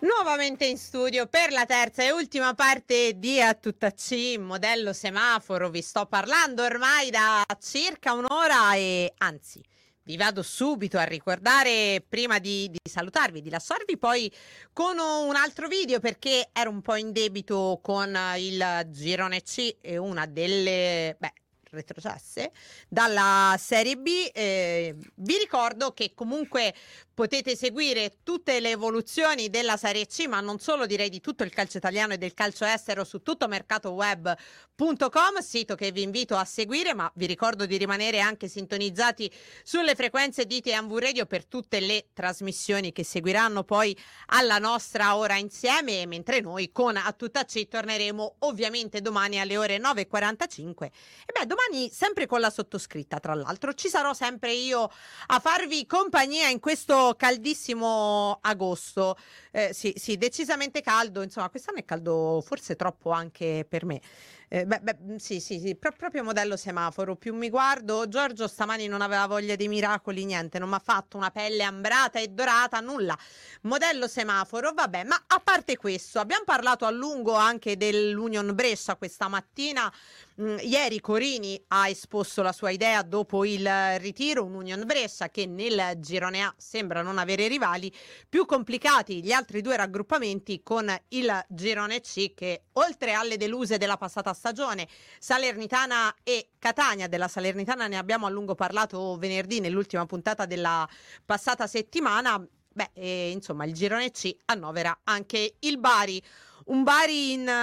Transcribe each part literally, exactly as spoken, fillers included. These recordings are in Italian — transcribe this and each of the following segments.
Nuovamente in studio per la terza e ultima parte di A Tutta C, modello semaforo. Vi sto parlando ormai da circa un'ora e anzi vi vado subito a ricordare, prima di, di salutarvi, di lasciarvi poi con un altro video, perché ero un po' in debito con il girone C e una delle... beh, retrocesse dalla Serie B. Eh, vi ricordo che comunque potete seguire tutte le evoluzioni della Serie C, ma non solo, direi di tutto il calcio italiano e del calcio estero, su tutto mercatoweb punto com, sito che vi invito a seguire, ma vi ricordo di rimanere anche sintonizzati sulle frequenze di T M V Radio per tutte le trasmissioni che seguiranno poi alla nostra ora insieme, mentre noi con A Tutta C torneremo ovviamente domani alle ore nove e quarantacinque. E beh, domani sempre con la sottoscritta, tra l'altro ci sarò sempre io a farvi compagnia in questo caldissimo agosto. Eh, sì, sì, decisamente caldo, insomma quest'anno è caldo forse troppo anche per me. Eh, beh, beh, sì, sì, sì, pro- proprio modello semaforo. Più mi guardo, Giorgio stamani non aveva voglia di miracoli, niente, non mi ha fatto una pelle ambrata e dorata, nulla. Modello semaforo, vabbè, ma a parte questo, abbiamo parlato a lungo anche dell'Union Brescia questa mattina. Mm, ieri Corini ha esposto la sua idea dopo il ritiro, un Union Brescia che nel girone A sembra non avere rivali, più complicati gli altri due raggruppamenti con il girone C che, oltre alle deluse della passata stagione, Salernitana e Catania, della Salernitana ne abbiamo a lungo parlato venerdì nell'ultima puntata della passata settimana, beh, eh, insomma il girone C annovera anche il Bari. Un Bari in,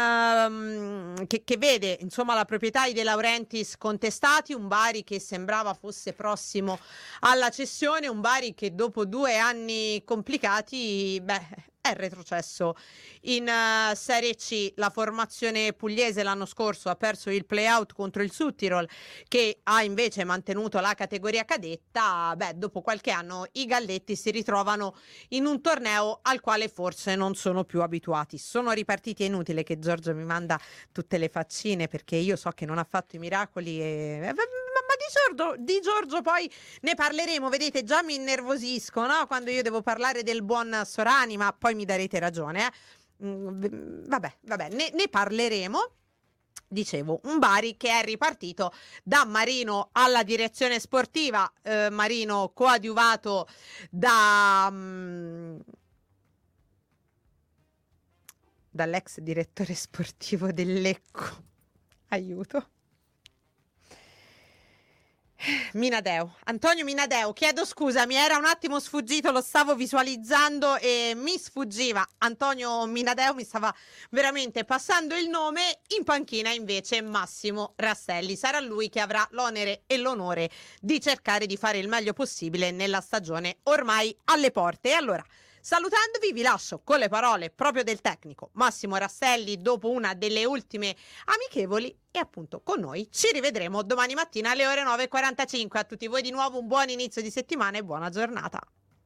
uh, che, che vede insomma la proprietà di De Laurentiis contestati, un Bari che sembrava fosse prossimo alla cessione, un Bari che dopo due anni complicati, beh, è retrocesso in uh, Serie C. La formazione pugliese l'anno scorso ha perso il play-out contro il Südtirol, che ha invece mantenuto la categoria cadetta. Beh, dopo qualche anno i Galletti si ritrovano in un torneo al quale forse non sono più abituati. Sono ripartiti, è inutile che Giorgio mi manda tutte le faccine, perché io so che non ha fatto i miracoli e... ma di Giorgio, di Giorgio poi ne parleremo, vedete, già mi innervosisco, no? Quando io devo parlare del buon Sorani, ma poi mi darete ragione, eh? Mm, vabbè, vabbè, ne, ne parleremo. Dicevo, un Bari che è ripartito da Marino alla direzione sportiva, eh, Marino coadiuvato da... Um, dall'ex direttore sportivo del Lecco, aiuto, Minadeo, Antonio Minadeo, chiedo scusa, mi era un attimo sfuggito, lo stavo visualizzando e mi sfuggiva. Antonio Minadeo, mi stava veramente passando il nome. In panchina invece Massimo Rastelli, sarà lui che avrà l'onere e l'onore di cercare di fare il meglio possibile nella stagione ormai alle porte. E allora, salutandovi, vi lascio con le parole proprio del tecnico Massimo Rastelli dopo una delle ultime amichevoli, e appunto con noi ci rivedremo domani mattina alle ore nove e quarantacinque. A tutti voi di nuovo un buon inizio di settimana e buona giornata.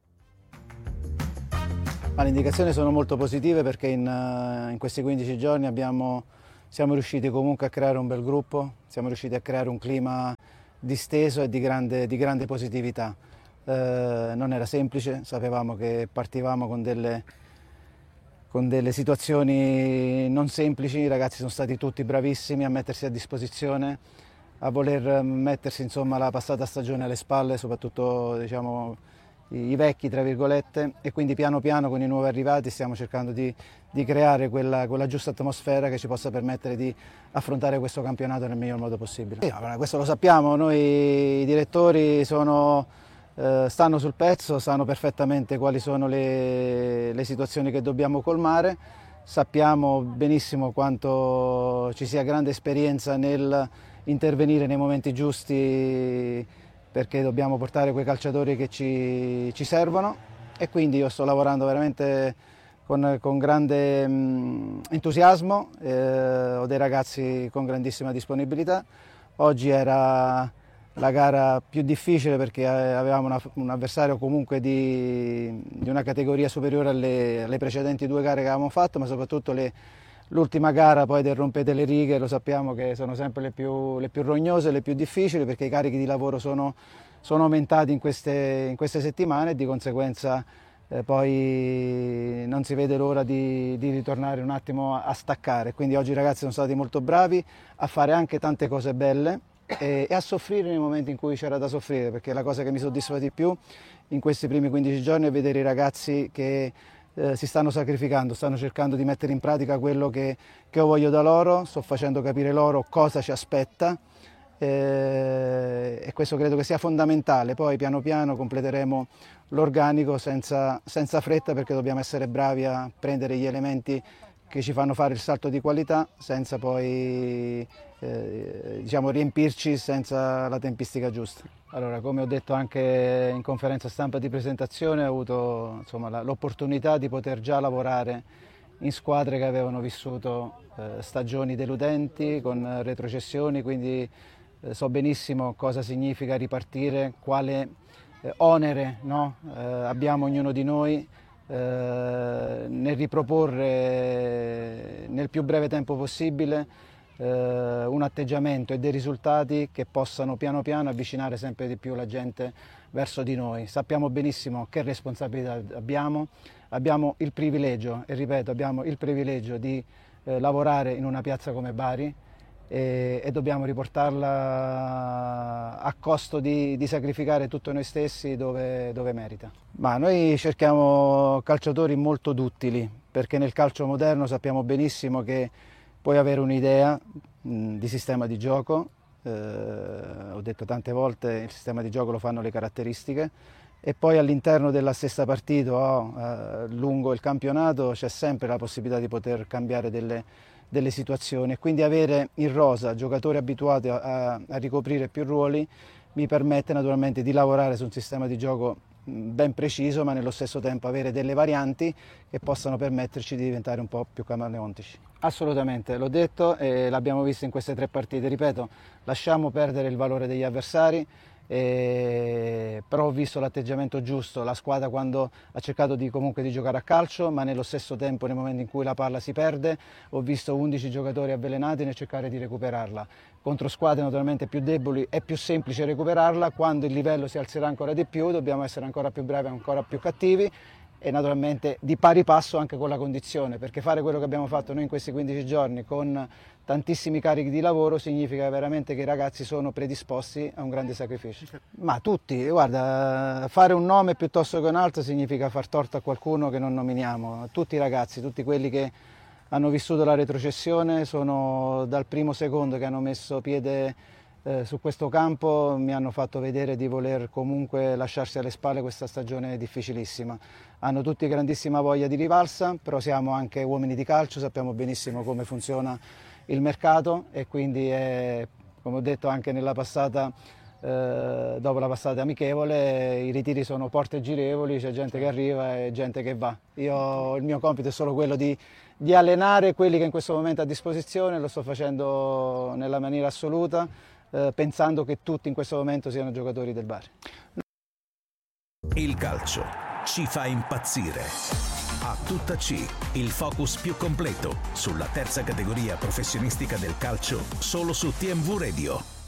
Le indicazioni sono molto positive perché in, in questi quindici giorni abbiamo, siamo riusciti comunque a creare un bel gruppo, siamo riusciti a creare un clima disteso e di grande, di grande positività. Eh, non era semplice, sapevamo che partivamo con delle, con delle situazioni non semplici, i ragazzi sono stati tutti bravissimi a mettersi a disposizione, a voler mettersi insomma la passata stagione alle spalle, soprattutto diciamo, i, i vecchi tra virgolette, e quindi piano piano con i nuovi arrivati stiamo cercando di, di creare quella, quella giusta atmosfera che ci possa permettere di affrontare questo campionato nel miglior modo possibile. Sì, questo lo sappiamo, noi i direttori sono... Uh, stanno sul pezzo, sanno perfettamente quali sono le, le situazioni che dobbiamo colmare, sappiamo benissimo quanto ci sia grande esperienza nel intervenire nei momenti giusti, perché dobbiamo portare quei calciatori che ci, ci servono, e quindi io sto lavorando veramente con, con grande mh, entusiasmo, eh, ho dei ragazzi con grandissima disponibilità. Oggi era la gara più difficile perché avevamo una, un avversario comunque di, di una categoria superiore alle, alle precedenti due gare che avevamo fatto, ma soprattutto l'ultima gara poi del rompete le righe, lo sappiamo che sono sempre le più, le più rognose, le più difficili, perché i carichi di lavoro sono, sono aumentati in queste, in queste settimane e di conseguenza eh, poi non si vede l'ora di, di ritornare un attimo a, a staccare, quindi oggi i ragazzi sono stati molto bravi a fare anche tante cose belle e, e a soffrire nei momenti in cui c'era da soffrire, perché la cosa che mi soddisfa di più in questi primi quindici giorni è vedere i ragazzi che eh, si stanno sacrificando, stanno cercando di mettere in pratica quello che, che io voglio da loro, sto facendo capire loro cosa ci aspetta. E questo credo che sia fondamentale. Poi piano piano completeremo l'organico senza, senza fretta, perché dobbiamo essere bravi a prendere gli elementi che ci fanno fare il salto di qualità senza poi eh, diciamo, riempirci senza la tempistica giusta. Allora, come ho detto anche in conferenza stampa di presentazione, ho avuto insomma, l'opportunità di poter già lavorare in squadre che avevano vissuto eh, stagioni deludenti con retrocessioni, quindi so benissimo cosa significa ripartire, quale eh, onere no, eh, abbiamo ognuno di noi eh, nel riproporre nel più breve tempo possibile eh, un atteggiamento e dei risultati che possano piano piano avvicinare sempre di più la gente verso di noi. Sappiamo benissimo che responsabilità abbiamo, abbiamo il privilegio, e ripeto, abbiamo il privilegio di eh, lavorare in una piazza come Bari, E, e dobbiamo riportarla a costo di, di sacrificare tutto noi stessi dove, dove merita. Ma noi cerchiamo calciatori molto duttili, perché nel calcio moderno sappiamo benissimo che puoi avere un'idea mh, di sistema di gioco, eh, ho detto tante volte il sistema di gioco lo fanno le caratteristiche, e poi all'interno della stessa partita o eh, lungo il campionato c'è sempre la possibilità di poter cambiare delle delle situazioni, e quindi avere in rosa giocatori abituati a, a ricoprire più ruoli mi permette naturalmente di lavorare su un sistema di gioco ben preciso, ma nello stesso tempo avere delle varianti che possano permetterci di diventare un po' più camaleontici. Assolutamente, l'ho detto e l'abbiamo visto in queste tre partite, ripeto, lasciamo perdere il valore degli avversari. E però ho visto l'atteggiamento giusto, la squadra quando ha cercato di, comunque di giocare a calcio, ma nello stesso tempo nel momento in cui la palla si perde ho visto undici giocatori avvelenati nel cercare di recuperarla. Contro squadre naturalmente più deboli è più semplice recuperarla, quando il livello si alzerà ancora di più dobbiamo essere ancora più bravi, ancora più cattivi e naturalmente di pari passo anche con la condizione, perché fare quello che abbiamo fatto noi in questi quindici giorni con tantissimi carichi di lavoro significa veramente che i ragazzi sono predisposti a un grande sacrificio. Ma tutti, guarda, fare un nome piuttosto che un altro significa far torto a qualcuno che non nominiamo. Tutti i ragazzi, tutti quelli che hanno vissuto la retrocessione, sono dal primo secondo che hanno messo piede eh, su questo campo, mi hanno fatto vedere di voler comunque lasciarsi alle spalle questa stagione difficilissima. Hanno tutti grandissima voglia di rivalsa, però siamo anche uomini di calcio, sappiamo benissimo come funziona il mercato e quindi è, come ho detto anche nella passata, eh, dopo la passata amichevole, i ritiri sono porte girevoli, c'è gente che arriva e gente che va. Io, il mio compito è solo quello di, di allenare quelli che in questo momento ho a disposizione, lo sto facendo nella maniera assoluta, eh, pensando che tutti in questo momento siano giocatori del Bari. Il calcio ci fa impazzire. A tutta C, il focus più completo sulla terza categoria professionistica del calcio, solo su T M V Radio.